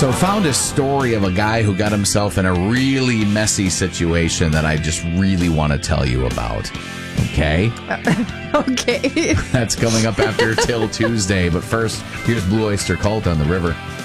So found a story of a guy who got himself in a really messy situation that I just really want to tell you about. Okay? Okay. That's coming up after Till Tuesday. But first, here's Blue Oyster Cult on the River.